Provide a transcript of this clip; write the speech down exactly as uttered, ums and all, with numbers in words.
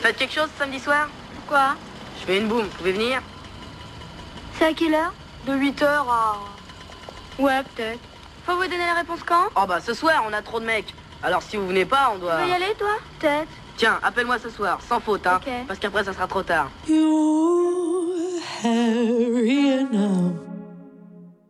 Faites quelque chose samedi soir? Quoi? Je fais une boum, vous pouvez venir? C'est à quelle heure? De huit heures à... Ouais, peut-être. Faut vous donner la réponse quand? Oh bah ce soir, on a trop de mecs. Alors si vous venez pas, on doit... Tu veux y aller, toi? Peut-être. Tiens, appelle-moi ce soir, sans faute, hein, Ok. parce qu'après ça sera trop tard. You hurry now.